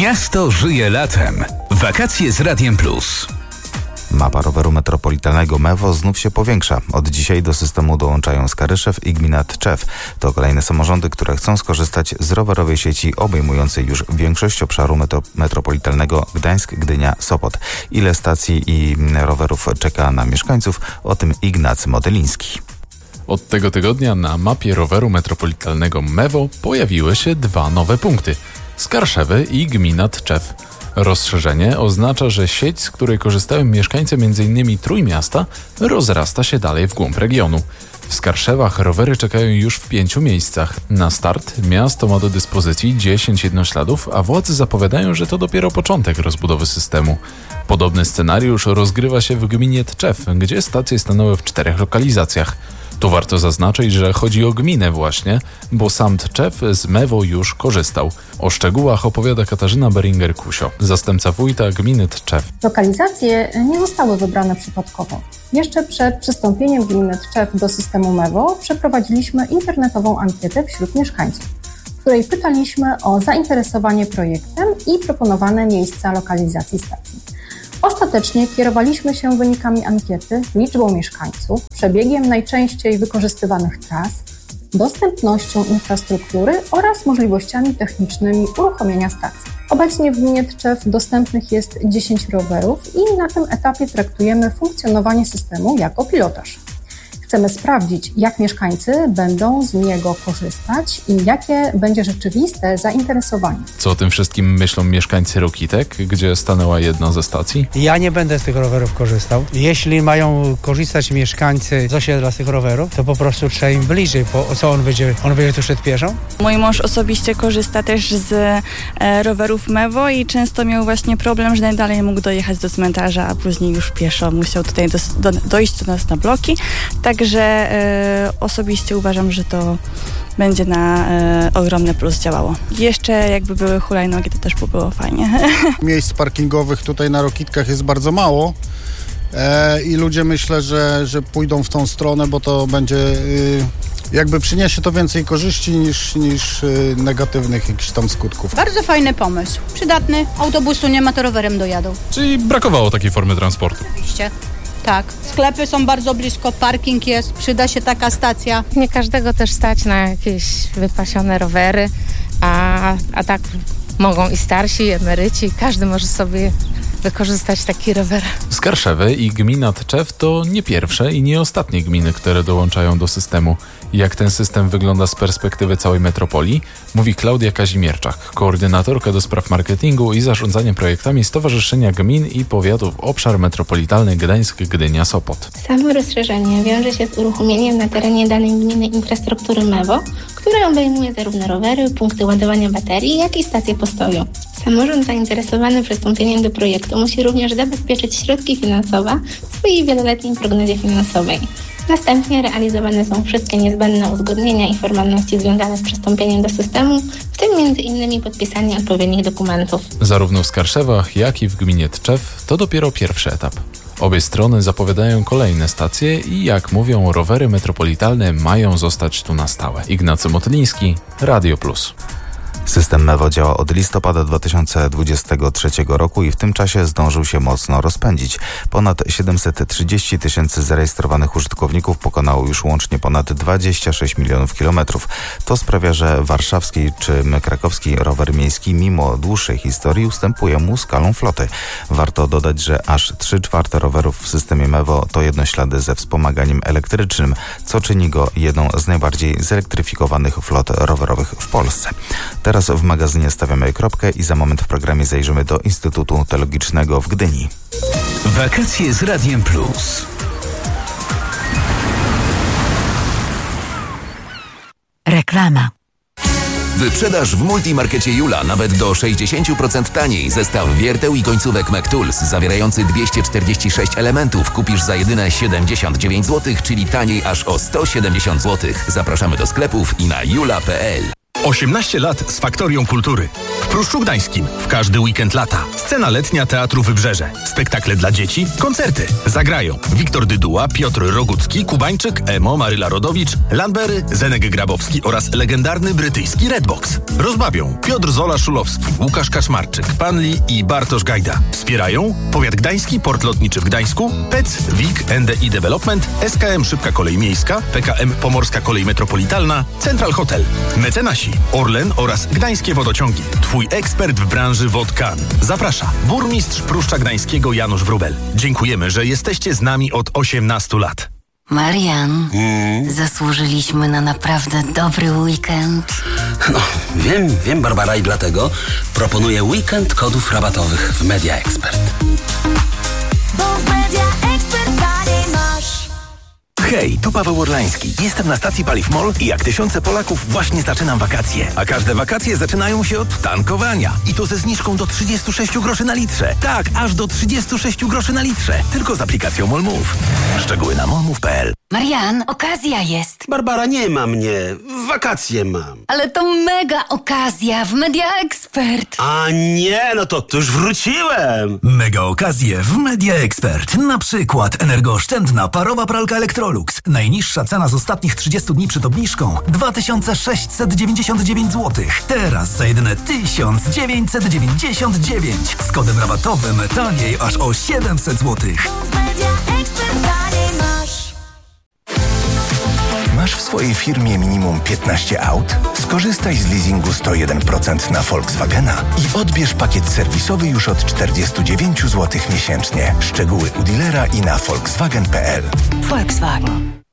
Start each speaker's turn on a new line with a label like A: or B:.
A: Miasto żyje latem. Wakacje z Radiem Plus.
B: Mapa roweru metropolitalnego MEWO znów się powiększa. Od dzisiaj do systemu dołączają Skaryszew i gmina Tczew. To kolejne samorządy, które chcą skorzystać z rowerowej sieci obejmującej już większość obszaru metropolitalnego Gdańsk, Gdynia, Sopot. Ile stacji i rowerów czeka na mieszkańców? O tym Ignacy Motyliński.
C: Od tego tygodnia na mapie roweru metropolitalnego MEWO pojawiły się dwa nowe punkty: Skarszewy i gmina Tczew. Rozszerzenie oznacza, że sieć, z której korzystają mieszkańcy m.in. Trójmiasta, rozrasta się dalej w głąb regionu. W Skarszewach rowery czekają już w 5 miejscach. Na start miasto ma do dyspozycji 10 jednośladów, a władze zapowiadają, że to dopiero początek rozbudowy systemu. Podobny scenariusz rozgrywa się w gminie Tczew, gdzie stacje stanęły w 4 lokalizacjach. Tu warto zaznaczyć, że chodzi o gminę właśnie, bo sam Tczew z MEWO już korzystał. O szczegółach opowiada Katarzyna Beringer-Kusio, zastępca wójta gminy Tczew.
D: Lokalizacje nie zostały wybrane przypadkowo. Jeszcze przed przystąpieniem gminy Tczew do systemu MEWO przeprowadziliśmy internetową ankietę wśród mieszkańców, w której pytaliśmy o zainteresowanie projektem i proponowane miejsca lokalizacji stacji. Ostatecznie kierowaliśmy się wynikami ankiety, liczbą mieszkańców, przebiegiem najczęściej wykorzystywanych tras, dostępnością infrastruktury oraz możliwościami technicznymi uruchomienia stacji. Obecnie w gminie Tczew dostępnych jest 10 rowerów i na tym etapie traktujemy funkcjonowanie systemu jako pilotaż. Chcemy sprawdzić, jak mieszkańcy będą z niego korzystać i jakie będzie rzeczywiste zainteresowanie.
C: Co o tym wszystkim myślą mieszkańcy Rokitek, gdzie stanęła jedna ze stacji?
E: Ja nie będę z tych rowerów korzystał. Jeśli mają korzystać mieszkańcy z osiedla z tych rowerów, to po prostu trzeba im bliżej, bo co on będzie tu szedł pieszą?
F: Mój mąż osobiście korzysta też z rowerów MEWO i często miał właśnie problem, że najdalej mógł dojechać do cmentarza, a później już pieszo musiał tutaj dojść do nas na bloki. Także osobiście uważam, że to będzie na ogromny plus działało. Jeszcze jakby były hulajnogi, to też by było fajnie.
G: Miejsc parkingowych tutaj na Rokitkach jest bardzo mało i ludzie myślę, że pójdą w tą stronę, bo to będzie jakby przyniesie to więcej korzyści niż negatywnych jakichś tam skutków.
H: Bardzo fajny pomysł. Przydatny. Autobusu nie ma, to rowerem dojadą.
C: Czyli brakowało takiej formy transportu.
H: Oczywiście. Tak. Sklepy są bardzo blisko, parking jest, przyda się taka stacja.
I: Nie każdego też stać na jakieś wypasione rowery, a tak mogą i starsi, i emeryci. Każdy może sobie wykorzystać taki rower.
C: Skarszewy i gmina Tczew to nie pierwsze i nie ostatnie gminy, które dołączają do systemu. Jak ten system wygląda z perspektywy całej metropolii, mówi Klaudia Kazimierczak, koordynatorka do spraw marketingu i zarządzania projektami Stowarzyszenia Gmin i Powiatów Obszar Metropolitalny Gdańsk, Gdynia, Sopot.
J: Samo rozszerzenie wiąże się z uruchomieniem na terenie danej gminy infrastruktury MEWO, która obejmuje zarówno rowery, punkty ładowania baterii, jak i stacje postoju. Samorząd zainteresowany przystąpieniem do projektu musi również zabezpieczyć środki finansowe w swojej wieloletniej prognozie finansowej. Następnie realizowane są wszystkie niezbędne uzgodnienia i formalności związane z przystąpieniem do systemu, w tym m.in. podpisanie odpowiednich dokumentów.
C: Zarówno w Skarszewach, jak i w gminie Tczew to dopiero pierwszy etap. Obie strony zapowiadają kolejne stacje i jak mówią, rowery metropolitalne mają zostać tu na stałe. Ignacy Motyliński, Radio Plus.
B: System MEWO działa od listopada 2023 roku i w tym czasie zdążył się mocno rozpędzić. Ponad 730 tysięcy zarejestrowanych użytkowników pokonało już łącznie ponad 26 milionów kilometrów. To sprawia, że warszawski czy krakowski rower miejski mimo dłuższej historii ustępuje mu skalą floty. Warto dodać, że aż 3/4 rowerów w systemie MEWO to jednoślady ze wspomaganiem elektrycznym, co czyni go jedną z najbardziej zelektryfikowanych flot rowerowych w Polsce. Teraz w magazynie stawiamy kropkę i za moment w programie zajrzymy do Instytutu Teologicznego w Gdyni.
A: Wakacje z Radiem Plus.
K: Reklama.
L: Wyprzedaż w Multimarkecie Jula nawet do 60% taniej. Zestaw wierteł i końcówek MacTools zawierający 246 elementów kupisz za jedyne 79 zł, czyli taniej aż o 170 zł. Zapraszamy do sklepów i na jula.pl.
M: 18 lat z Faktorią Kultury. W Pruszczu Gdańskim. W każdy weekend lata. Scena letnia Teatru Wybrzeże. Spektakle dla dzieci, koncerty. Zagrają Wiktor Dyduła, Piotr Rogucki, Kubańczyk, Emo, Maryla Rodowicz, Landbery, Zenek Grabowski oraz legendarny brytyjski Redbox. Rozbawią Piotr Zola-Szulowski, Łukasz Kaczmarczyk, Pan Lee i Bartosz Gajda. Wspierają Powiat Gdański, Port Lotniczy w Gdańsku, PEC, WIG, NDI Development, SKM Szybka Kolej Miejska, PKM Pomorska Kolej Metropolitalna, Central Hotel. Mecenasi Orlen oraz Gdańskie Wodociągi. Twój ekspert w branży wod KAN. Zaprasza burmistrz Pruszcza Gdańskiego Janusz Wróbel. Dziękujemy, że jesteście z nami od 18 lat.
N: Marian, zasłużyliśmy na naprawdę dobry weekend.
O: No, wiem Barbara, i dlatego proponuję weekend kodów rabatowych w Media Expert.
P: Bo w Media Expert taniej masz.
Q: Hej, tu Paweł Orlański. Jestem na stacji Paliw MOL i jak tysiące Polaków właśnie zaczynam wakacje. A każde wakacje zaczynają się od tankowania. I to ze zniżką do 36 groszy na litrze. Tak, aż do 36 groszy na litrze. Tylko z aplikacją MOL Move. Szczegóły na molmove.pl.
N: Marian, okazja jest.
O: Barbara, nie ma mnie. Wakacje mam.
N: Ale to mega okazja w Media Expert.
O: A nie, no to już wróciłem.
Q: Mega okazje w Media Expert. Na przykład energooszczędna parowa pralka Electrolux. Najniższa cena z ostatnich 30 dni przed obniżką 2699 zł. Teraz za jedyne 1999. Z kodem rabatowym taniej aż o 700 zł.
R: Masz w swojej firmie minimum 15 aut? Skorzystaj z leasingu 101% na Volkswagena i odbierz pakiet serwisowy już od 49 zł miesięcznie. Szczegóły u dealera i na volkswagen.pl.
N: Volkswagen.